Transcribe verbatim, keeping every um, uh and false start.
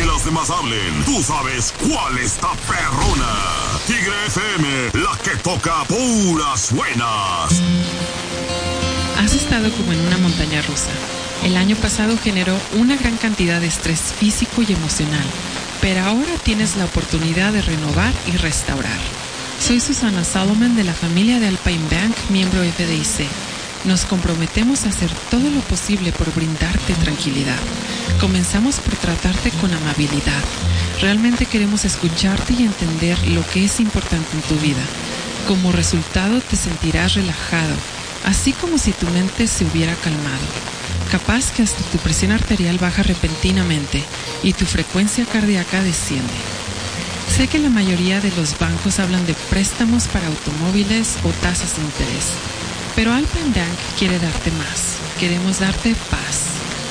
que los demás hablen, tú sabes cuál está perrona. Tigre F M, la que toca puras buenas. Has estado como en una montaña rusa. El año pasado generó una gran cantidad de estrés físico y emocional, pero ahora tienes la oportunidad de renovar y restaurar. Soy Susana Solomon de la familia de Alpine Bank, miembro F D I C. Nos comprometemos a hacer todo lo posible por brindarte tranquilidad. Comenzamos por tratarte con amabilidad. Realmente queremos escucharte y entender lo que es importante en tu vida. Como resultado te sentirás relajado, así como si tu mente se hubiera calmado. Capaz que hasta tu presión arterial baja repentinamente y tu frecuencia cardíaca desciende. Sé que la mayoría de los bancos hablan de préstamos para automóviles o tasas de interés, pero Alpine Bank quiere darte más. Queremos darte paz.